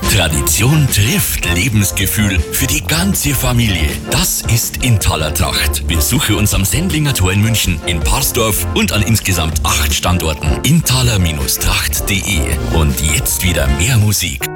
Tradition trifft Lebensgefühl für die ganze Familie. Das ist Intaler Tracht. Besuche uns am Sendlinger Tor in München, in Parsdorf und an insgesamt 8 Standorten. Intaler-Tracht.de. Und jetzt wieder mehr Musik.